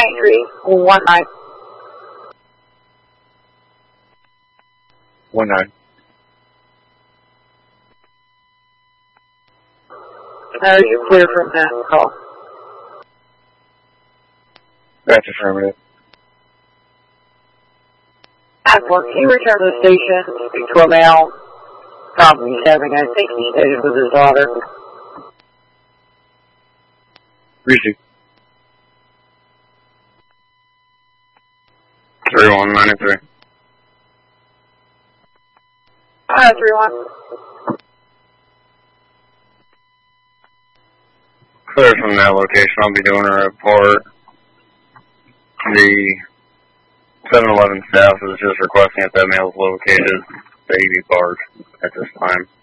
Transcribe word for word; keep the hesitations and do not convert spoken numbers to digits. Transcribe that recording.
nine three one nine. One nine. Are you clear from that call? That's affirmative. At work, can you return to the station to speak to a male? Probably he's having a safety station with his daughter. Receive. three one nine three. Hi, three one. Clear from that location. I'll be doing a report. The seven eleven staff is just requesting if that male is located at the A V bars at this time.